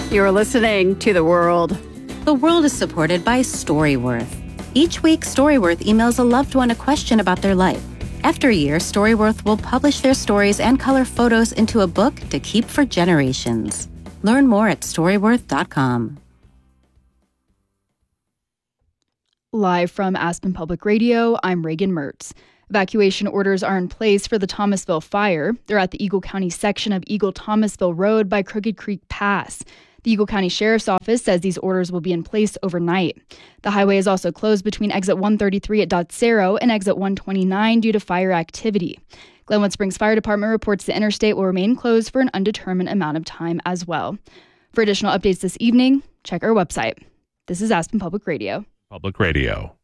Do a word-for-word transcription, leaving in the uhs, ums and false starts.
You're listening to The World. The World is supported by Storyworth. Each week, Storyworth emails a loved one a question about their life. After a year, Storyworth will publish their stories and color photos into a book to keep for generations. Learn more at storyworth dot com. Live from Aspen Public Radio, I'm Reagan Mertz. Evacuation orders are in place for the Thomasville fire. They're at the Eagle County section of Eagle-Thomasville Road by Crooked Creek Pass. The Eagle County Sheriff's Office says these orders will be in place overnight. The highway is also closed between exit one thirty-three at Dotsero and exit one twenty-nine due to fire activity. Glenwood Springs Fire Department reports the interstate will remain closed for an undetermined amount of time as well. For additional updates this evening, check our website. This is Aspen Public Radio. Public Radio.